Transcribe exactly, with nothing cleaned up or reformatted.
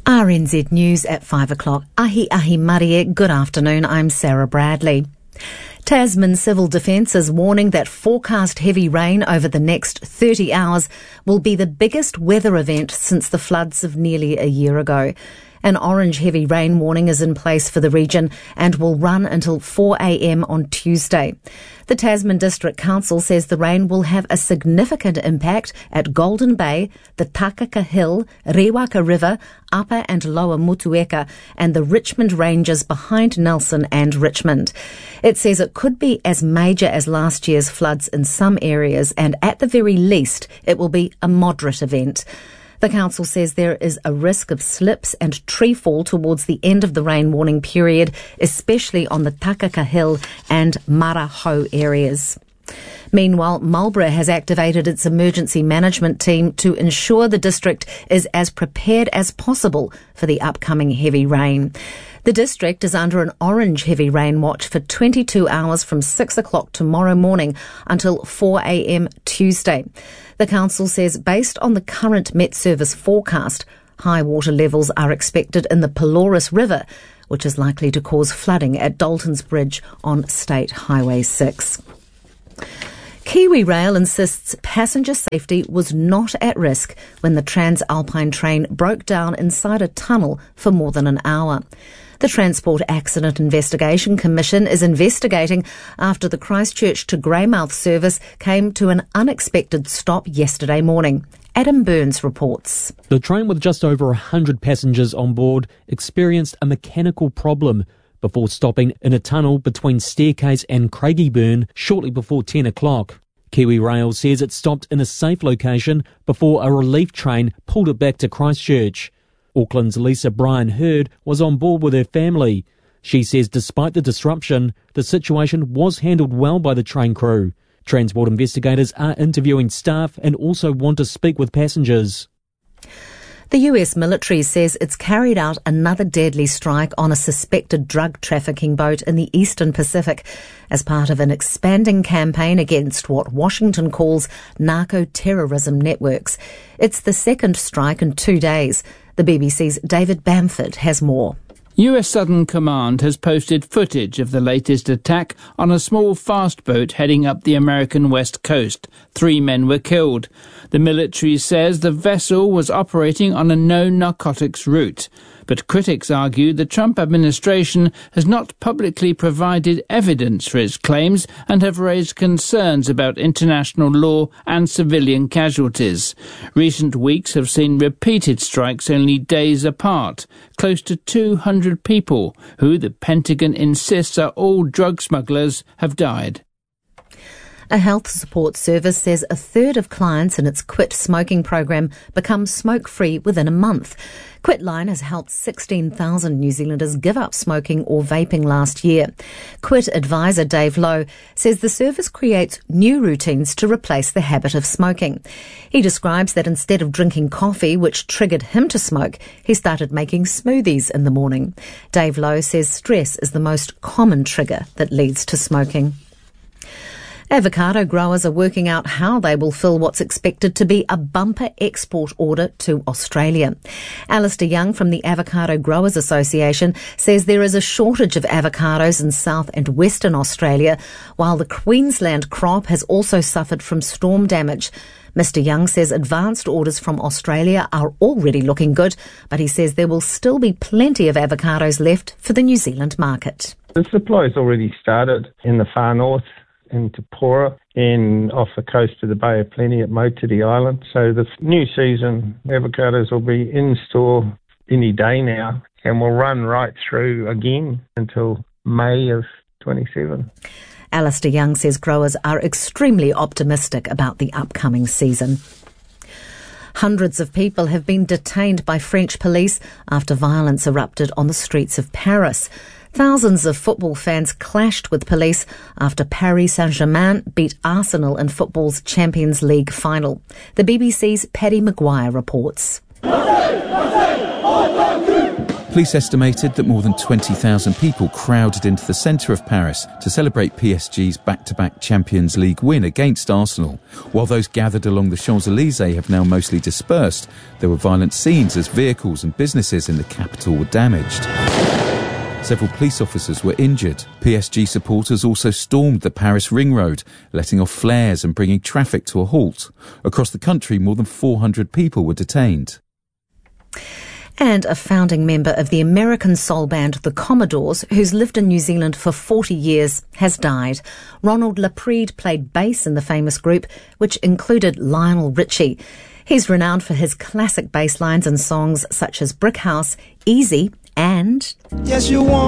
R N Z News at five o'clock. Ahi ahi marie, good afternoon, I'm Sarah Bradley. Tasman Civil Defence is warning that forecast heavy rain over the next thirty hours will be the biggest weather event since the floods of nearly a year ago. An orange heavy rain warning is in place for the region and will run until four a.m. on Tuesday. The Tasman District Council says the rain will have a significant impact at Golden Bay, the Takaka Hill, Rewaka River, Upper and Lower Motueka, and the Richmond Ranges behind Nelson and Richmond. It says it could be as major as last year's floods in some areas, and at the very least, it will be a moderate event. The council says there is a risk of slips and tree fall towards the end of the rain warning period, especially on the Takaka Hill and Maraho areas. Meanwhile, Marlborough has activated its emergency management team to ensure the district is as prepared as possible for the upcoming heavy rain. The district is under an orange heavy rain watch for twenty-two hours from six o'clock tomorrow morning until four a.m. Tuesday. The council says based on the current Met Service forecast, high water levels are expected in the Pelorus River, which is likely to cause flooding at Dalton's Bridge on State Highway six. KiwiRail insists passenger safety was not at risk when the Transalpine train broke down inside a tunnel for more than an hour. The Transport Accident Investigation Commission is investigating after the Christchurch to Greymouth service came to an unexpected stop yesterday morning. Adam Burns reports. The train with just over one hundred passengers on board experienced a mechanical problem before stopping in a tunnel between Staircase and Craigieburn shortly before ten o'clock. KiwiRail says it stopped in a safe location before a relief train pulled it back to Christchurch. Auckland's Lisa Bryan Hurd was on board with her family. She says despite the disruption, the situation was handled well by the train crew. Transport investigators are interviewing staff and also want to speak with passengers. The U S military says it's carried out another deadly strike on a suspected drug trafficking boat in the Eastern Pacific as part of an expanding campaign against what Washington calls narco-terrorism networks. It's the second strike in two days. The B B C's David Bamford has more. U S Southern Command has posted footage of the latest attack on a small fast boat heading up the American west coast. Three men were killed. The military says the vessel was operating on a no-narcotics route. But critics argue the Trump administration has not publicly provided evidence for its claims and have raised concerns about international law and civilian casualties. Recent weeks have seen repeated strikes only days apart. Close to two hundred people, who the Pentagon insists are all drug smugglers, have died. A health support service says a third of clients in its Quit Smoking program become smoke-free within a month. Quitline has helped sixteen thousand New Zealanders give up smoking or vaping last year. Quit advisor Dave Lowe says the service creates new routines to replace the habit of smoking. He describes that instead of drinking coffee, which triggered him to smoke, he started making smoothies in the morning. Dave Lowe says stress is the most common trigger that leads to smoking. Avocado growers are working out how they will fill what's expected to be a bumper export order to Australia. Alistair Young from the Avocado Growers Association says there is a shortage of avocados in South and Western Australia, while the Queensland crop has also suffered from storm damage. Mister Young says advanced orders from Australia are already looking good, but he says there will still be plenty of avocados left for the New Zealand market. The supply's already started in the far north, in Te Pora and off the coast of the Bay of Plenty at Motiri Island. So the new season avocados will be in store any day now and will run right through again until May of twenty-seven. Alistair Young says growers are extremely optimistic about the upcoming season. Hundreds of people have been detained by French police after violence erupted on the streets of Paris. Thousands of football fans clashed with police after Paris Saint-Germain beat Arsenal in football's Champions League final. The B B C's Paddy Maguire reports. Police estimated that more than twenty thousand people crowded into the centre of Paris to celebrate P S G's back-to-back Champions League win against Arsenal. While those gathered along the Champs-Élysées have now mostly dispersed, there were violent scenes as vehicles and businesses in the capital were damaged. Several police officers were injured. P S G supporters also stormed the Paris ring road, letting off flares and bringing traffic to a halt. Across the country, more than four hundred people were detained. And a founding member of the American soul band The Commodores, who's lived in New Zealand for forty years, has died. Ronald Laprede played bass in the famous group, which included Lionel Richie. He's renowned for his classic bass lines and songs such as Brick House, Easy, and... Yes, you want